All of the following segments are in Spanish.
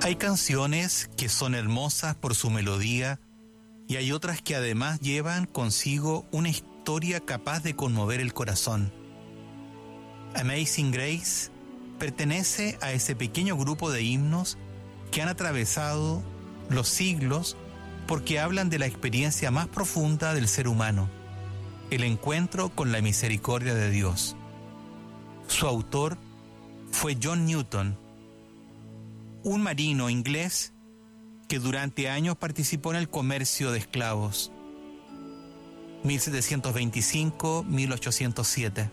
Hay canciones que son hermosas por su melodía y hay otras que además llevan consigo una historia capaz de conmover el corazón. Amazing Grace pertenece a ese pequeño grupo de himnos que han atravesado los siglos porque hablan de la experiencia más profunda del ser humano, el encuentro con la misericordia de Dios. Su autor fue John Newton, un marino inglés que durante años participó en el comercio de esclavos, 1725-1807.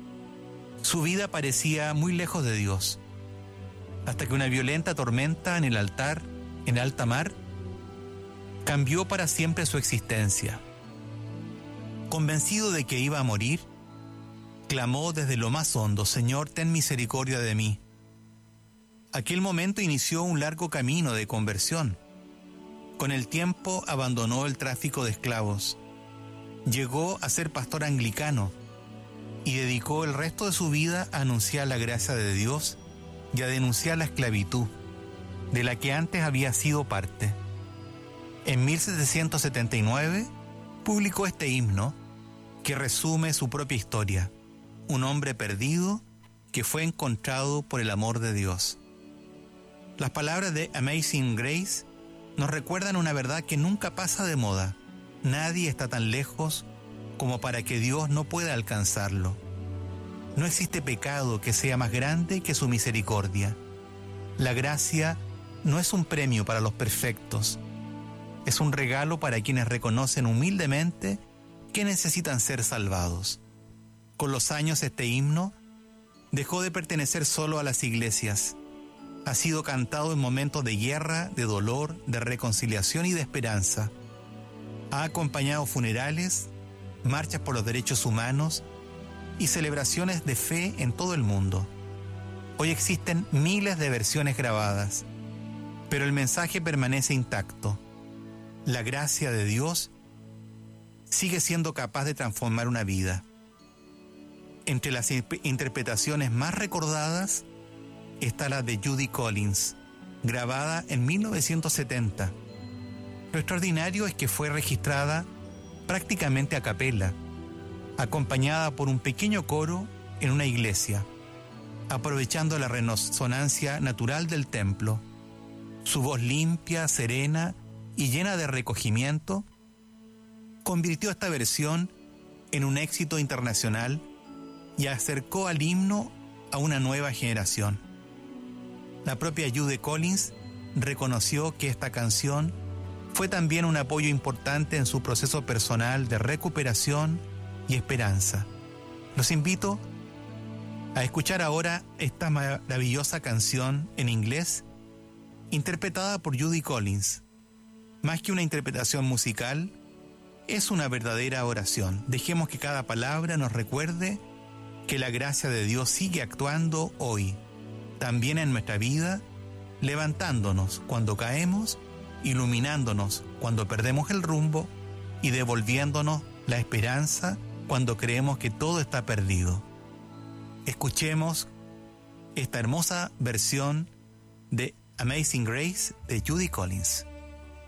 Su vida parecía muy lejos de Dios, hasta que una violenta tormenta en alta mar, cambió para siempre su existencia. Convencido de que iba a morir, clamó desde lo más hondo: «Señor, ten misericordia de mí». Aquel momento inició un largo camino de conversión. Con el tiempo abandonó el tráfico de esclavos. Llegó a ser pastor anglicano y dedicó el resto de su vida a anunciar la gracia de Dios y a denunciar la esclavitud, de la que antes había sido parte. En 1779 publicó este himno que resume su propia historia: un hombre perdido que fue encontrado por el amor de Dios. Las palabras de Amazing Grace nos recuerdan una verdad que nunca pasa de moda: nadie está tan lejos como para que Dios no pueda alcanzarlo. No existe pecado que sea más grande que su misericordia. La gracia no es un premio para los perfectos, es un regalo para quienes reconocen humildemente que necesitan ser salvados. Con los años este himno dejó de pertenecer solo a las iglesias. Ha sido cantado en momentos de guerra, de dolor, de reconciliación y de esperanza. Ha acompañado funerales, marchas por los derechos humanos y celebraciones de fe en todo el mundo. Hoy existen miles de versiones grabadas, pero el mensaje permanece intacto. La gracia de Dios sigue siendo capaz de transformar una vida. Entre las interpretaciones más recordadas está la de Judy Collins, grabada en 1970. Lo extraordinario es que fue registrada prácticamente a capela, acompañada por un pequeño coro en una iglesia, aprovechando la resonancia natural del templo. Su voz limpia, serena y llena de recogimiento convirtió esta versión en un éxito internacional y acercó al himno a una nueva generación. La propia Judy Collins reconoció que esta canción fue también un apoyo importante en su proceso personal de recuperación y esperanza. Los invito a escuchar ahora esta maravillosa canción en inglés, interpretada por Judy Collins. Más que una interpretación musical, es una verdadera oración. Dejemos que cada palabra nos recuerde que la gracia de Dios sigue actuando hoy, también en nuestra vida, levantándonos cuando caemos, iluminándonos cuando perdemos el rumbo y devolviéndonos la esperanza cuando creemos que todo está perdido. Escuchemos esta hermosa versión de Amazing Grace de Judy Collins.